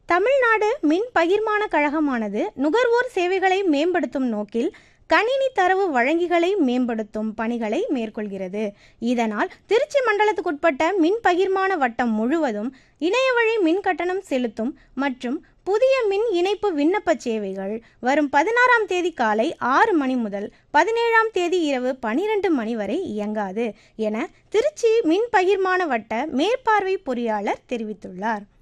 தமிழ்நாடு மின் பகிர்மான கழகமானது நுகர்வோர் சேவைகளை மேம்படுத்தும் நோக்கில் கணினி தரவு வழங்கிகளை மேம்படுத்தும் பணிகளை மேற்கொள்கிறது. இதனால் திருச்சி மண்டலத்துக்குட்பட்ட மின் பகிர்மான வட்டம் முழுவதும் இணையவழி மின் கட்டணம் செலுத்தும் மற்றும் புதிய மின் இணைப்பு விண்ணப்ப சேவைகள் வரும் 16ஆம் தேதி காலை 6 மணி முதல் 17ஆம் தேதி இரவு 12 மணி வரை இயங்காது என திருச்சி மின் பகிர்மான வட்ட மேற்பார்வை பொறியாளர் தெரிவித்துள்ளார்.